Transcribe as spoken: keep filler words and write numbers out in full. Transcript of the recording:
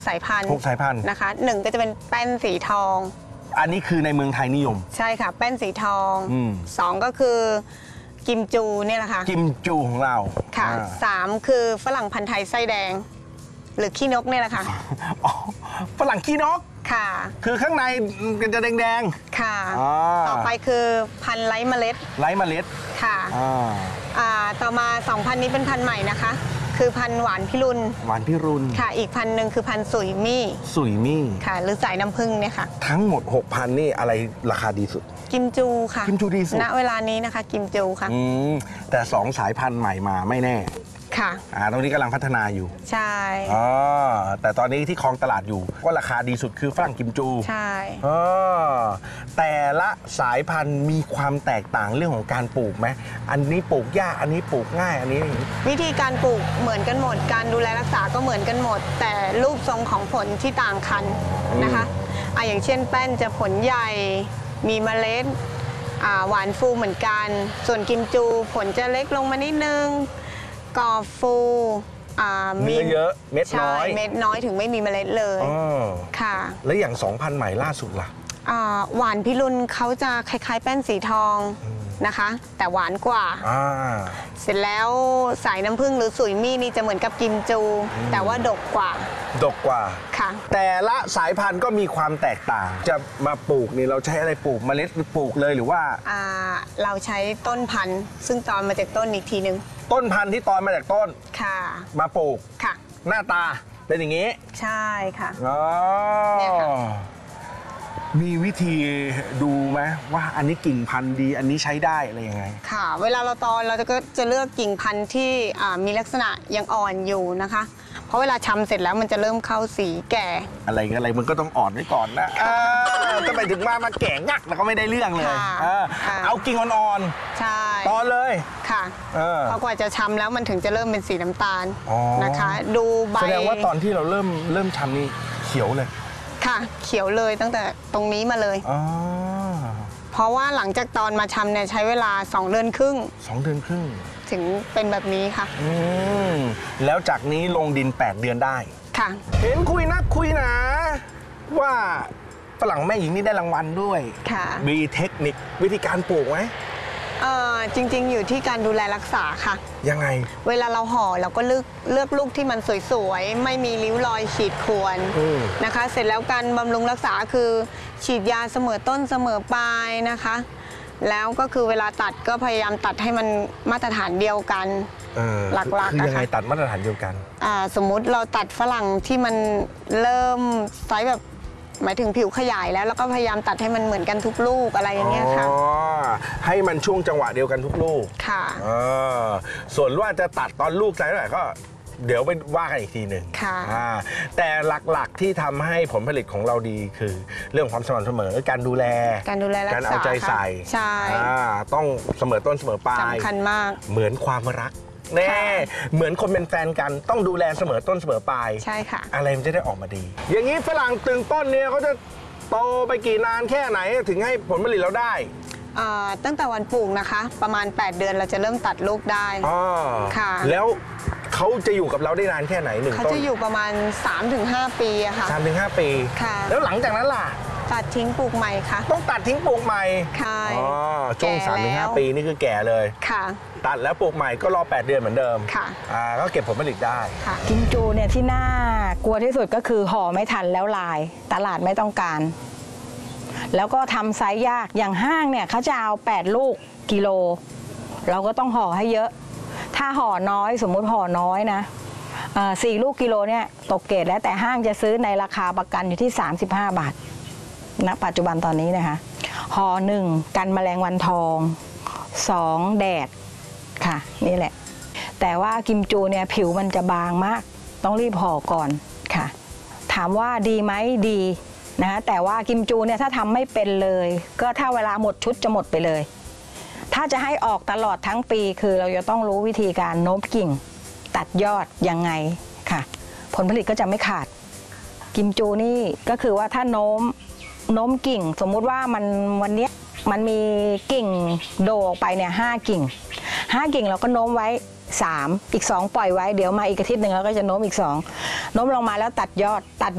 สายพันธุ์หกสายพันธุ์นะคะหนึ่งก็จะเป็นแป้นสีทองอันนี้คือในเมืองไทยนิยมใช่ค่ะแป้นสีทองอสองก็คือกิมจูเนี่ยแหละค่ะกิมจูของเราค่ะสามคือฝรั่งพันธุ์ไทยไส้แดงหรือขี้นกเนี่ยแหละค่ะฝรั่งขี้นกค่ะคือข้างในจะแดงๆค่ะต่อไปคือพันธุ์ไร้เมล็ดไร้เมล็ดค่ะต่อมาสองพันนี้เป็นพันธุ์ใหม่นะคะคือพันธุ์หวานพิรุณหวานพิรุณค่ะอีกพันธุ์หนึ่งคือพันธุ์สุยมี่สุยมี่ค่ะหรือสายน้ำผึ้งเนี่ยค่ะทั้งหมด หกพัน นี่อะไรราคาดีสุดกิมจูค่ะกิมจูดีสุดณเวลานี้นะคะกิมจูค่ะแต่สองสายพันธุ์ใหม่มาไม่แน่ค่ะอ่าตรงนี้กำลังพัฒนาอยู่ใช่อ๋อแต่ตอนนี้ที่คลองตลาดอยู่ก็ราคาดีสุดคือฝรั่งกิมจูใช่อ๋อแต่ละสายพันธุ์มีความแตกต่างเรื่องของการปลูกไหมอันนี้ปลูกยากอันนี้ปลูกง่ายอันนี้วิธีการปลูกเหมือนกันหมดการดูแลรักษาก็เหมือนกันหมดแต่รูปทรงของผลที่ต่างกันนะคะอ่ะอย่างเช่นแป้นจะผลใหญ่มีเมล็ดหวานฟูเหมือนกันส่วนกิมจูผลจะเล็กลงมานิดนึงกอฟูมีเยอะเม็ดน้อยเม็ดน้อยถึงไม่มีเมล็ดเลยค่ะแล้วอย่างสองพันใหม่ล่าสุดล่ะหวานพิรุณเขาจะคล้ายๆแป้นสีทองนะคะแต่หวานกว่าเสร็จแล้วสายน้ำผึ้งหรือสุยมี่นี่จะเหมือนกับกิมจูแต่ว่าดกกว่าดกกว่าค่ะแต่ละสายพันธุ์ก็มีความแตกต่างจะมาปลูกนี่เราใช้อะไรปลูกเมล็ดปลูกเลยหรือว่าเราใช้ต้นพันธุ์ซึ่งตอนมาจากต้นอีกทีนึงต้นพันธุ์ที่ตอนมาจากต้นค่ะมาปลูกค่ะหน้าตาเป็นอย่างนี้ใช่ค่ะอ๋อมีวิธีดูไหมว่าอันนี้กิ่งพันธุ์ดีอันนี้ใช้ได้อะไรยังไงค่ะเวลาเราตอนเราก็จะเลือกกิ่งพันธุ์ที่มีลักษณะยังอ่อนอยู่นะคะเพราะเวลาชำเสร็จแล้วมันจะเริ่มเข้าสีแก่อะไรอะไรมันก็ต้องอ่อนไว้ก่อนนะก็ไปถึงมามาแก่งักแล้วก็ไม่ได้เรื่องเลยเอากิ่งอ่อนๆใช่ตอนเลยค่ะพอกว่าจะชำแล้วมันถึงจะเริ่มเป็นสีน้ำตาลนะคะดูใบแสดงว่าตอนที่เราเริ่มเริ่มชำนี่เขียวเลยค่ะเขียวเลยตั้งแต่ตรงนี้มาเลยเพราะว่าหลังจากตอนมาชำเนี่ยใช้เวลาสองเดือนครึ่งสองเดือนครึ่งถึงเป็นแบบนี้ค่ะแล้วจากนี้ลงดินแปดเดือนได้ค่ะเห็นคุยนักคุยหนาว่าฝรั่งแม่หญิงนี่ได้รางวัลด้วยค่ะมีเทคนิควิธีการปลูกไหมจริงๆอยู่ที่การดูแลรักษาค่ะยังไงเวลาเราห่อเราก็เลือกเลือกลูกที่มันสวยๆไม่มีริ้วรอยขีดข่วนนะคะเสร็จแล้วการบำรุงรักษาคือฉีดยาเสมอต้นเสมอปลายนะคะแล้วก็คือเวลาตัดก็พยายามตัดให้มันมาตรฐานเดียวกันหลักๆคือยังไงตัดมาตรฐานเดียวกันสมมุติเราตัดฝรั่งที่มันเริ่มไซส์แบบหมายถึงผิวขยายแล้วแล้วก็พยายามตัดให้มันเหมือนกันทุกลูกอะไรอย่างเงี้ยค่ะให้มันช่วงจังหวะเดียวกันทุกลูกค่ะส่วนว่าจะตัดตอนลูกไซส์เท่าไหร่ก็เดี๋ยวไปว่ากันอีกทีหนึ่งค่ะแต่หลักๆที่ทำให้ผลผลิตของเราดีคือเรื่องความสม่ำเสมอการดูแลการดูแลรักษาการเอาใจใส่ใช่ต้องเสมอต้นเสมอปลายสำคัญมากเหมือนความรักแน่เหมือนคนเป็นแฟนกันต้องดูแลเสมอต้นเสมอปลายใช่ค่ะอะไรมันจะได้ออกมาดีอย่างนี้ฝรั่งตึงต้นเนี่ยเขาจะโตไปกี่นานแค่ไหนถึงให้ผลผลิตเราได้ตั้งแต่วันปลูกนะคะประมาณแปดเดือนเราจะเริ่มตัดลูกได้ค่ะแล้วเขาจะอยู่กับเราได้นานแค่ไหนหนึ่งต้นเขาจะอยู่ประมาณ สามถึงห้า ปีอะค่ะสามถึงห้า ปีค่ะแล้วหลังจากนั้นล่ะตัดทิ้งปลูกใหม่ค่ะต้องตัดทิ้งปลูกใหม่ค่ะอ๋อช่วง สามถึงห้า ปีนี่คือแก่เลยค่ะตัดแล้วปลูกใหม่ก็รอแปดเดือนเหมือนเดิมค่ะอ่าก็เก็บผลผลิตได้ค่ะกิมจูเนี่ยที่น่ากลัวที่สุดก็คือห่อไม่ทันแล้วลายตลาดไม่ต้องการแล้วก็ทำไซส์ยากอย่างห้างเนี่ยเขาจะเอาแปดลูกกิโลเราก็ต้องห่อให้เยอะถ้าห่อน้อยสมมุติห่อน้อยนะสี่ลูกกิโลเนี่ยตกเกรดแล้วแต่ห้างจะซื้อในราคาประกันอยู่ที่สามสิบห้าบาทณปัจจุบันตอนนี้นะคะห่อหนึ่งกันแมลงวันทองสองแดดค่ะนี่แหละแต่ว่ากิมจูเนี่ยผิวมันจะบางมากต้องรีบห่อก่อนค่ะถามว่าดีไหมดีนะคะแต่ว่ากิมจูเนี่ยถ้าทำไม่เป็นเลยก็ถ้าเวลาหมดชุดจะหมดไปเลยถ้าจะให้ออกตลอดทั้งปีคือเราจะต้องรู้วิธีการโน้มกิ่งตัดยอดยังไงค่ะผลผลิตก็จะไม่ขาดกิมจูนี่ก็คือว่าถ้าโน้มโน้มกิ่งสมมุติว่ามันวันนี้มันมีกิ่งโดออกไปเนี่ยห้ากิ่งห้ากิ่งเราก็โน้มไว้สามอีกสองปล่อยไว้เดี๋ยวมาอีกอาทิตย์หนึ่งเราก็จะโน้มอีกสองโน้มลงมาแล้วตัดยอดตัด